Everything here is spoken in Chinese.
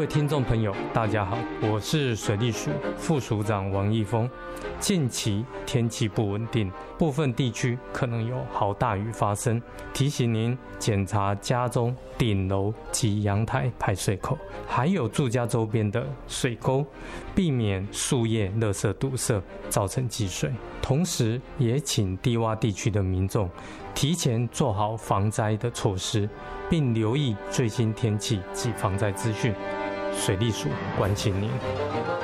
位听众朋友，大家好，我是水利署副署长王义峰。近期天气不稳定，部分地区可能有豪大雨发生，提醒您检查家中顶楼及阳台排水口，还有住家周边的水沟，避免树叶、垃圾堵塞，造成积水。同时，也请低洼地区的民众提前做好防灾的措施，并留意最新天气及防灾资讯。水利署关心您。